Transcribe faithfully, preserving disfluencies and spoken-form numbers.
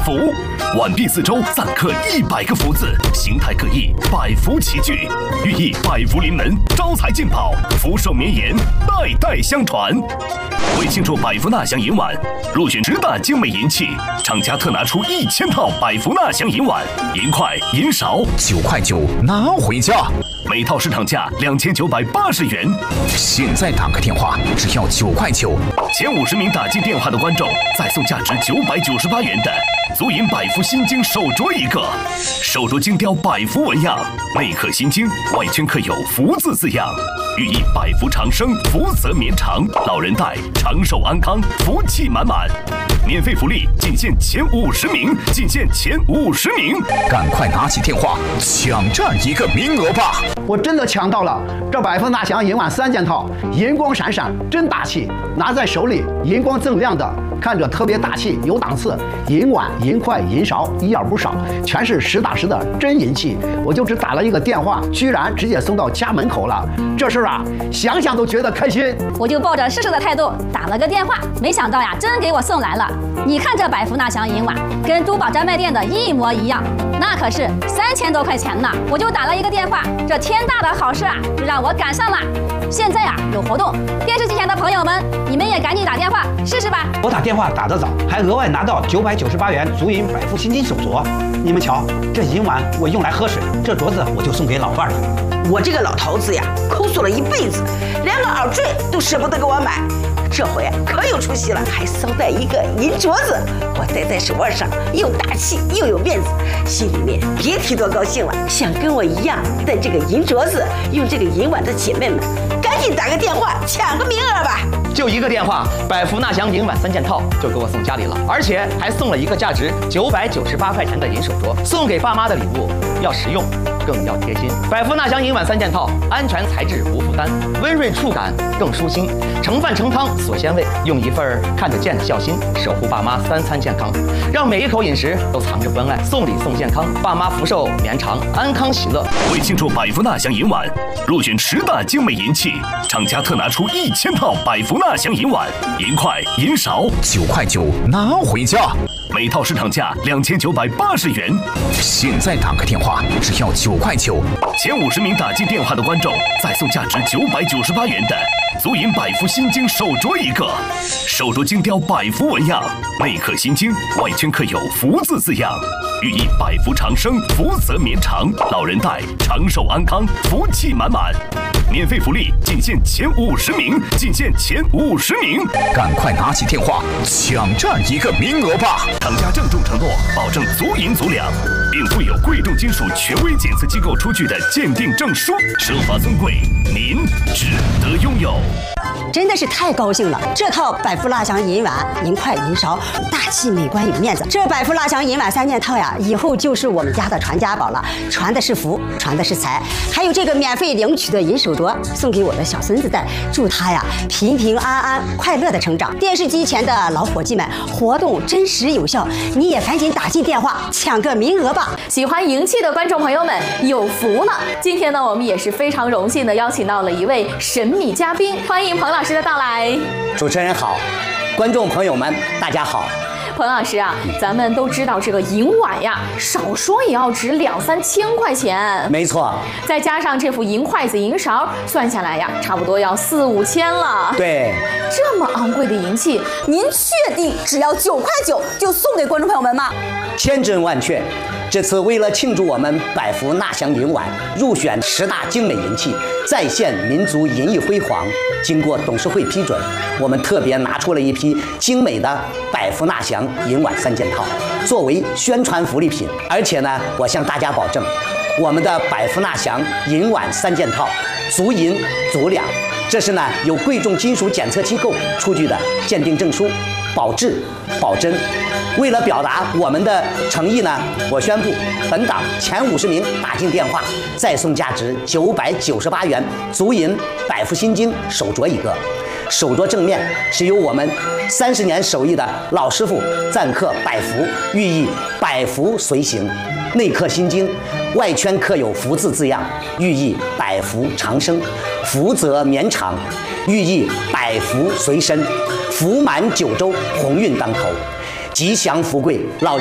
福。碗壁四周錾刻一百个福字，形态各异，百福齐聚，寓意百福临门，招财进宝，福寿绵延，代代相传。为庆祝百福纳祥银碗入选十大精美银器，厂家特拿出一千套百福纳祥银碗、银筷、银勺，九块九拿回家。每套市场价两千九百八十元，现在打个电话只要九块九，前五十名打进电话的观众再送价值九百九十八元的足银百福心经手镯一个，手镯精雕百福纹样，内刻心经，外圈刻有福字字样，寓意百福长生，福泽绵长，老人戴长寿安康，福气满满。免费福利仅限前五十名，仅限前五十名，赶快拿起电话抢占一个名额吧！ 我真的抢到了这百福纳祥银碗三件套，银光闪闪，真大气，拿在手里银光锃亮的，看着特别大气，有档次。银碗、银筷、银勺一样不少，全是实打实的真银器。我就只打了一个电话，居然直接送到家门口了。这事儿啊，想想都觉得开心。 我就抱着试试的态度打了个电话，没想到呀，真给我送来了。你看这百福纳祥银碗，跟珠宝专卖店的一模一样，那可是三千多块钱呢。我就打了一个电话，这天大的好事啊，就让我赶上了。现在啊有活动，电视机前的朋友们，你们也赶紧打电话试试吧。 我打电话打得早，还额外拿到九百九十八元足银百福心经手镯。你们瞧，这银碗我用来喝水，这镯子我就送给老伴儿了。 我这个老头子呀，抠索了一辈子，连个耳坠都舍不得给我买。这回可有出息了，还捎带一个银镯子，我戴在手腕上，又大气又有面子，心里面别提多高兴了。想跟我一样戴这个银镯子、用这个银碗的姐妹们，赶紧打个电话抢个名额吧！ 就一个电话，百福纳祥银碗三件套就给我送家里了，而且还送了一个价值九百九十八块钱的银手镯，送给爸妈的礼物要实用，更要贴心。百福纳祥银碗三件套，安全材质无负担，温润触感更舒心，盛饭盛汤锁鲜味，用一份看得见的孝心，守护爸妈三餐健康，让每一口饮食都藏着关爱，送礼送健康，爸妈福寿绵长，安康喜乐。 为庆祝百福纳祥银碗入选十大精美银器，厂家特拿出一千套百福纳祥银碗、银筷、银勺，九块九拿回家。每套市场价两千九百八十元，现在打个电话只要九块九，前五十名打进电话的观众再送价值九百九十八元的足银百福心经手镯一个，手镯精雕百福纹样，内刻心经，外圈刻有福字字样，寓意百福长生，福泽绵长，老人戴长寿安康，福气满满。免费福利仅限前五十名，仅限前五十名，赶快拿起电话抢占一个名额吧！厂家郑重承诺，保证足银足两，并附有贵重金属权威检测机构出具的鉴定证书，奢华尊贵，您值得拥有。 真的是太高兴了！这套百福纳祥银碗、银筷、银勺，大气美观有面子。这百福纳祥银碗三件套呀，以后就是我们家的传家宝了，传的是福，传的是财。还有这个免费领取的银手镯，送给我的小孙子戴，祝他呀平平安安、快乐的成长。电视机前的老伙计们，活动真实有效，你也赶紧打进电话抢个名额吧！ 喜欢银器的观众朋友们有福了！今天呢，我们也是非常荣幸的邀请到了一位神秘嘉宾，欢迎彭老师的到来。 主持人好，观众朋友们大家好。 彭老师啊，咱们都知道这个银碗呀，少说也要值两三千块钱。 没错， 再加上这副银筷子、银勺，算下来呀，差不多要四五千了。 对， 这么昂贵的银器，您确定只要九块九就送给观众朋友们吗？ 千真万确。这次为了庆祝我们百福纳祥银碗入选十大精美银器，再现民族银艺辉煌，经过董事会批准，我们特别拿出了一批精美的百福纳祥银碗三件套，作为宣传福利品。而且呢，我向大家保证，我们的百福纳祥银碗三件套足银足两，这是呢有贵重金属检测机构出具的鉴定证书，保质保真。为了表达我们的诚意呢，我宣布本档前五十名打进电话，再送价值九百九十八元足银百福心经手镯一个。手镯正面是由我们三十年手艺的老师傅錾刻百福，寓意百福随行；内刻心经，外圈刻有福字字样，寓意百福长生，福泽绵长，寓意百福随身，福满九州，鸿运当头，吉祥福贵，老人